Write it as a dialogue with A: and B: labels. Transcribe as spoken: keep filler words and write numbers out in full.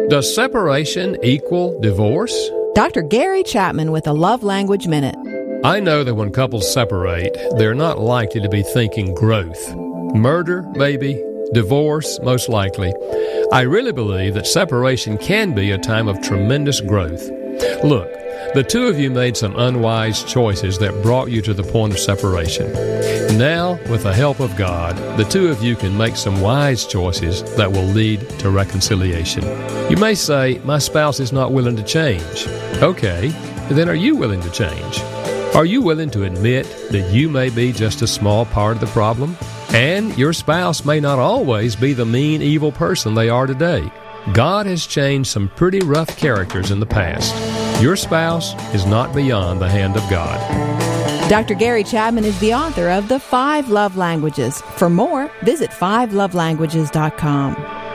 A: Does separation equal divorce?
B: Doctor Gary Chapman with a Love Language Minute.
A: I know that when couples separate, they're not likely to be thinking growth. Murder, maybe. Divorce, most likely. I really believe that separation can be a time of tremendous growth. Look, the two of you made some unwise choices that brought you to the point of separation. Now, with the help of God, the two of you can make some wise choices that will lead to reconciliation. You may say, my spouse is not willing to change. Okay, then are you willing to change? Are you willing to admit that you may be just a small part of the problem? And your spouse may not always be the mean, evil person they are today. God has changed some pretty rough characters in the past. Your spouse is not beyond the hand of God.
B: Doctor Gary Chapman is the author of The Five Love Languages. For more, visit five love languages dot com.